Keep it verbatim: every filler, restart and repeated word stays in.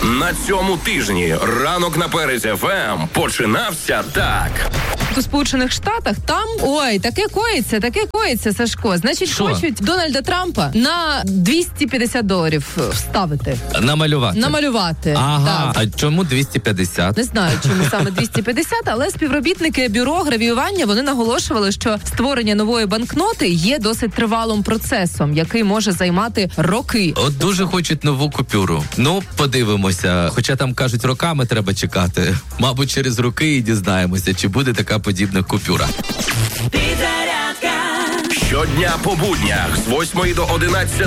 На цьому тижні ранок на Перезі еф ем починався так. У Сполучених Штатах там, ой, таке коїться, таке коїться, Сашко. Значить, Шо? хочуть Дональда Трампа на двісті п'ятдесят доларів вставити. Намалювати. Намалювати. Ага, Так. а чому двісті п'ятдесят? Не знаю, чому саме двісті п'ятдесят, але співробітники бюро гравіювання, вони наголошували, що створення нової банкноти є досить тривалим процесом, який може займати роки. От дуже хочуть нову купюру. Ну, подивимося. Хоча там кажуть, роками треба чекати. Мабуть, через роки і дізнаємося, чи буде така подібна купюра. Щодня по буднях з восьмої до одинадцятої